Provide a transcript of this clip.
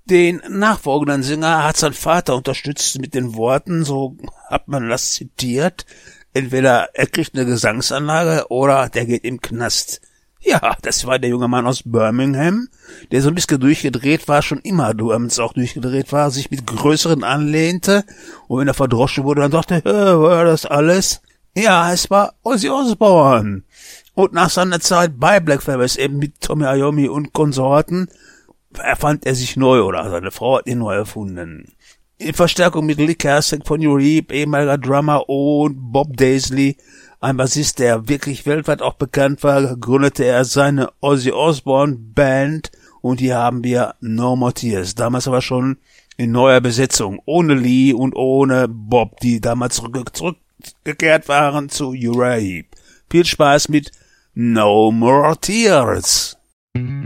Den nachfolgenden Sänger hat sein Vater unterstützt mit den Worten, so hat man das zitiert, entweder er kriegt eine Gesangsanlage oder der geht im Knast. Ja, das war der junge Mann aus Birmingham, der so ein bisschen durchgedreht war, schon immer Duams auch durchgedreht war, sich mit Größeren anlehnte und wenn er verdroschen wurde, dann dachte, war das alles? Ja, es war Ozzy Osbourne. Und nach seiner Zeit bei Black Sabbath eben mit Tommy Iommi und Konsorten erfand er sich neu oder seine Frau hat ihn neu erfunden. In Verstärkung mit Lee Kasich von Uribe, ehemaliger Drummer, und Bob Daisley, ein Bassist, der wirklich weltweit auch bekannt war, gründete er seine Ozzy Osbourne Band und hier haben wir No More Tears. Damals aber schon in neuer Besetzung, ohne Lee und ohne Bob, die damals zurückgekehrt waren zu Uribe. Viel Spaß mit No More Tears.